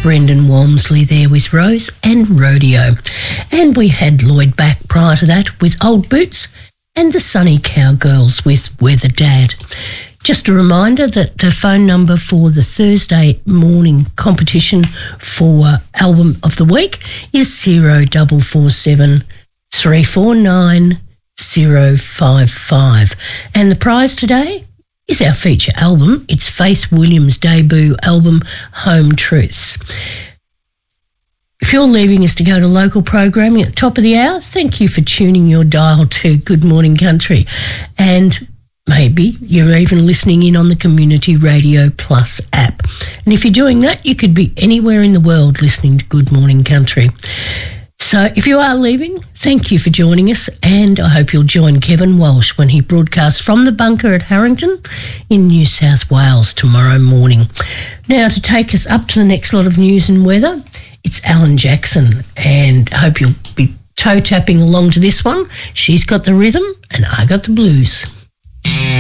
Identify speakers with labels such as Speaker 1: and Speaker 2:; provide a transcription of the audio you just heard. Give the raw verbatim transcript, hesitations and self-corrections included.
Speaker 1: Brendan Walmsley there with Rose and Rodeo. And we had Lloyd back prior to that with Old Boots and the Sunny Cowgirls with Weather Dad. Just a reminder that the phone number for the Thursday morning competition for Album of the Week is zero four four seven, three four nine, zero five five. And the prize today is our feature album. It's Faith Williams' debut album, Home Truths. If you're leaving us to go to local programming at the top of the hour, thank you for tuning your dial to Good Morning Country. And maybe you're even listening in on the Community Radio Plus app. And if you're doing that, you could be anywhere in the world listening to Good Morning Country. So if you are leaving, thank you for joining us, and I hope you'll join Kevin Walsh when he broadcasts from the bunker at Harrington in New South Wales tomorrow morning. Now, to take us up to the next lot of news and weather, it's Alan Jackson, and I hope you'll be toe-tapping along to this one. She's got the rhythm and I got the blues.